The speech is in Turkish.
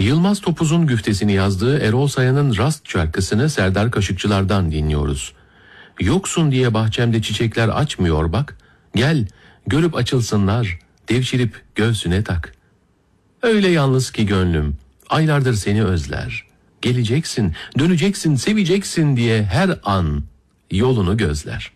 Yılmaz Topuz'un güftesini yazdığı Erol Sayan'ın Rast şarkısını Serdar Kaşıkçılar'dan dinliyoruz. Yoksun diye bahçemde çiçekler açmıyor bak, gel görüp açılsınlar, devşirip göğsüne tak. Öyle yalnız ki gönlüm, aylardır seni özler. Geleceksin, döneceksin, seveceksin diye her an yolunu gözler.